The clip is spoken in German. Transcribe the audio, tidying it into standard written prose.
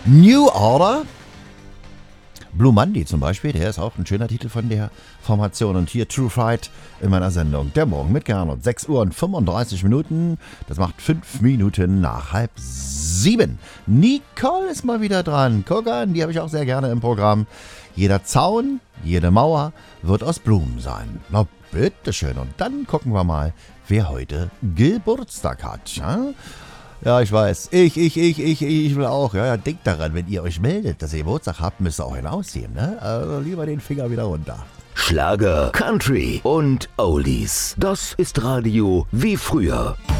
New Order. Blue Monday zum Beispiel, der ist auch ein schöner Titel von der Formation. Und hier True Fright in meiner Sendung. Der Morgen mit Gernot. 6 Uhr und 35 Minuten. Das macht 5 Minuten nach 6:30. Nicole ist mal wieder dran. Guck an, die habe ich auch sehr gerne im Programm. Jeder Zaun, jede Mauer wird aus Blumen sein. Na bitteschön. Und dann gucken wir mal, wer heute Geburtstag hat. Ja, ich weiß. Ich will auch. Ja, denkt daran, wenn ihr euch meldet, dass ihr Geburtstag habt, müsst ihr auch hinausziehen, ne? Also lieber den Finger wieder runter. Schlager, Country und Oldies. Das ist Radio wie früher.